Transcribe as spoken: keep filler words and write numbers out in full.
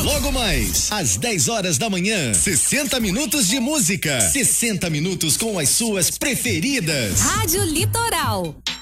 Logo mais, às dez horas da manhã, sessenta minutos de música, sessenta minutos com as suas preferidas. Rádio Litoral.